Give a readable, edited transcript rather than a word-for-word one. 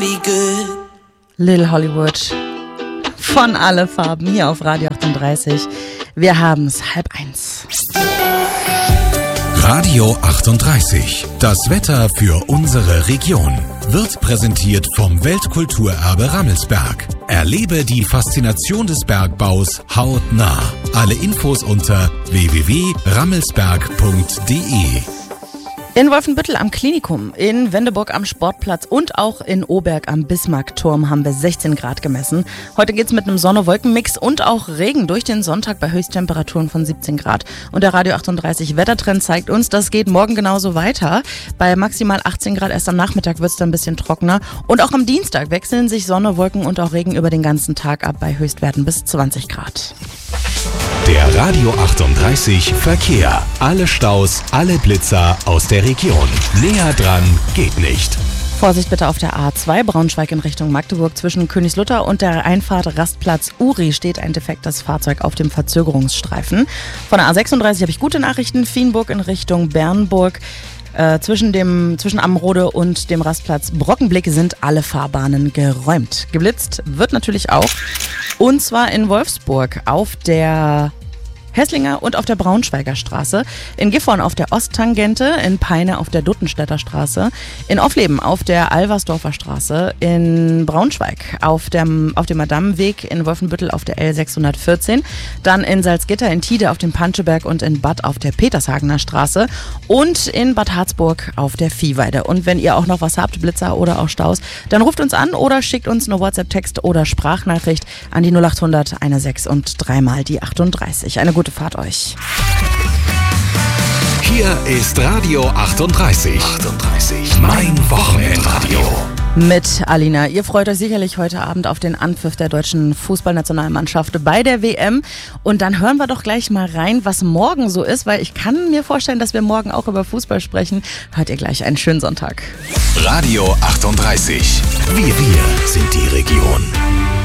Be good. Lil Hollywood von Alle Farben hier auf Radio 38. Wir haben es 12:30. Radio 38. Das Wetter für unsere Region wird präsentiert vom Weltkulturerbe Rammelsberg. Erlebe die Faszination des Bergbaus hautnah. Alle Infos unter www.rammelsberg.de. In Wolfenbüttel am Klinikum, in Wendeburg am Sportplatz und auch in Oberg am Bismarckturm haben wir 16 Grad gemessen. Heute geht's mit einem Sonne-Wolken-Mix und auch Regen durch den Sonntag bei Höchsttemperaturen von 17 Grad. Und der Radio 38 Wettertrend zeigt uns, das geht morgen genauso weiter. Bei maximal 18 Grad erst am Nachmittag wird's dann ein bisschen trockener. Und auch am Dienstag wechseln sich Sonne, Wolken und auch Regen über den ganzen Tag ab bei Höchstwerten bis 20 Grad. Der Radio 38 Verkehr. Alle Staus, alle Blitzer aus der Region. Näher dran geht nicht. Vorsicht bitte auf der A2 Braunschweig in Richtung Magdeburg. Zwischen Königslutter und der Einfahrt Rastplatz Uri steht ein defektes Fahrzeug auf dem Verzögerungsstreifen. Von der A36 habe ich gute Nachrichten. Fienburg in Richtung Bernburg. Zwischen Amrode und dem Rastplatz Brockenblick sind alle Fahrbahnen geräumt. Geblitzt wird natürlich auch. Und zwar in Wolfsburg auf der Hesslinger und auf der Braunschweiger Straße, in Gifhorn auf der Osttangente, in Peine auf der Duttenstädter Straße, in Offleben auf der Alversdorfer Straße, in Braunschweig auf dem Madammenweg, in Wolfenbüttel auf der L614, dann in Salzgitter, in Tide auf dem Panscheberg und in Bad auf der Petershagener Straße und in Bad Harzburg auf der Viehweide. Und wenn ihr auch noch was habt, Blitzer oder auch Staus, dann ruft uns an oder schickt uns eine WhatsApp-Text oder Sprachnachricht an die 0800 16 und 3 die 38. Eine gute Fahrt euch. Hier ist Radio 38. Mein Wochenendradio. Mit Alina. Ihr freut euch sicherlich heute Abend auf den Anpfiff der deutschen Fußballnationalmannschaft bei der WM. Und dann hören wir doch gleich mal rein, was morgen so ist, weil ich kann mir vorstellen, dass wir morgen auch über Fußball sprechen. Hört ihr gleich einen schönen Sonntag. Radio 38. Wir sind die Region.